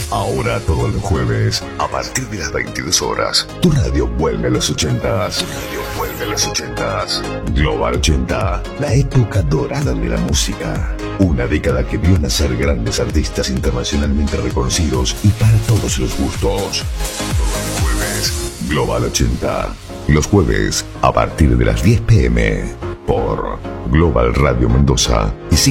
Ahora todos los jueves, a partir de las 22 horas, tu radio vuelve a los 80s. Tu radio vuelve a los 80s. Global 80, la época dorada de la música. Una década que vio nacer grandes artistas internacionalmente reconocidos y para todos los gustos. Todos los jueves, Global 80. Los jueves, a partir de las 10 p.m. por Global Radio Mendoza y